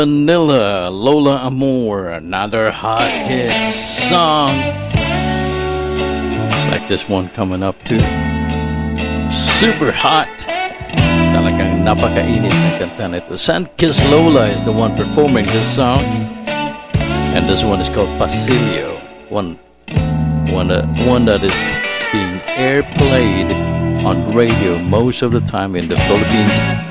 Vanilla, Lola Amor, another hot hit song. Like this one coming up too. Super hot. Talagang napakainit na kanta nito. Sunkissed Lola is the one performing this song. And this one is called Pasilio. One that is being airplayed on radio most of the time in the Philippines